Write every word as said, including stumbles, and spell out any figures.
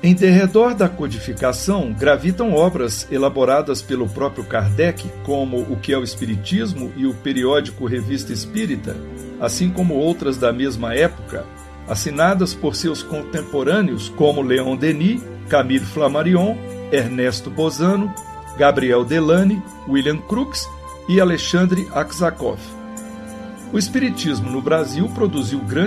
Em derredor da codificação gravitam obras elaboradas pelo próprio Kardec, como O que é o Espiritismo e o periódico Revista Espírita, assim como outras da mesma época, assinadas por seus contemporâneos como Leon Denis, Camille Flammarion, Ernesto Bozano, Gabriel Delany, William Crookes e Alexandre Aksakov. O Espiritismo no Brasil produziu grande